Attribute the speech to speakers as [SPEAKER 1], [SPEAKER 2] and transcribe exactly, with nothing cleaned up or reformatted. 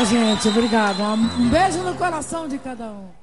[SPEAKER 1] Obrigada, gente. Obrigada. Um beijo no coração de cada um.